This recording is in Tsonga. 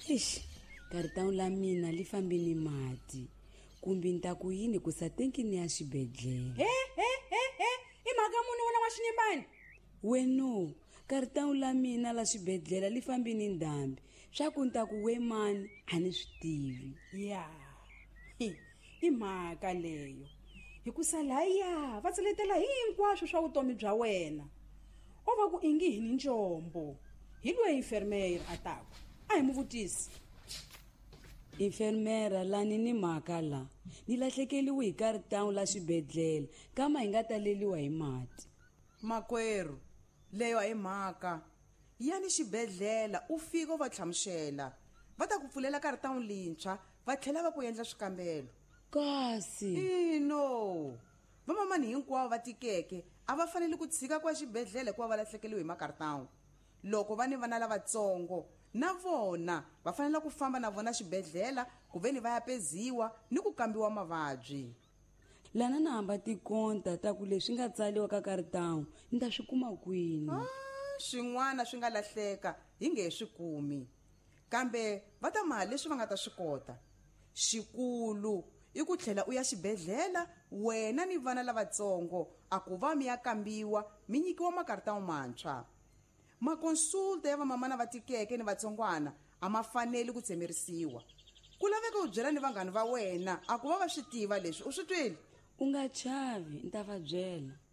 Eish, karitawu la mina li fambi ni mati. Kumbe ni ta ku yini ku sa tenki ni ya xibedhlele. I mhaka munhu wena wa xinimbani? Weno, karitawu la mina la xibedhlele li fambi ni ndhambi. Swa ku ni ta ku we mani a ni swi tivi. Ya, i mhaka leyo. Hikusa laya va tseletela hinkwaswo swa vutomi bya wena. O va ku ingi hi ni njombo. Hi loyi enfermera a taku. A hi mu vutisi. Enfermera lani ni mhaka la. Ni lahlekeliwe hi karitawu la xibedhlele kama hi nga taleliwa hi mati. Makwerhu, leyo hi mhaka. Yani xibedhlele u fika u va tlhamuxela. Va ta ku pfulela karitawu lintshwa, va tlhela va ku endla swikambelo. Kasi No. Vamamani hinkwavo va tikeke a va fanele ku tshika kwa xibedhlele ku va lahlekeliwe hi makaritawu. Loko va ni vana lavatsongo na vona va fanele ku famba na vona xibedhlele ku veni va ya peziwa ni ku kambiwa mavabyi. lana na hamba tikonta ta ku leswi nga tsaliwa ka karitawu ni ta swi kuma kwini. Swin'wana swi nga lahleka hi nge swi kumi. Kambe va ta mali leswi va nga ta swi kota. Xikulu i ku tlhela u ya xibedhlele wena ni vana lavatsongo a ku va mi ya kambiwa mi nyikiwa makaritawu mantshwa. Makonsulta ya vamamana va tikeke ni vatsongwana a ma fanele ku tsemerisiwa. Ku laveka u byela ni vanghana va wena a ku va swi tiva leswi u swi twile. U nga chavi ni ta va byela.